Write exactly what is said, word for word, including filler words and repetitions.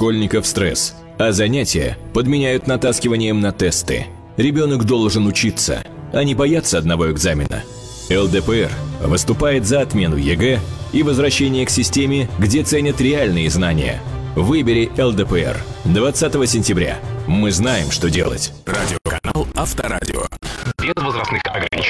школьников стресс, а занятия подменяют натаскиванием на тесты. Ребенок должен учиться, а не бояться одного экзамена. эл дэ пэ эр выступает за отмену ЕГЭ и возвращение к системе, где ценят реальные знания. Выбери эл дэ пэ эр двадцатого сентября. Мы знаем, что делать. Радиоканал Авторадио. Без возрастных ограничений.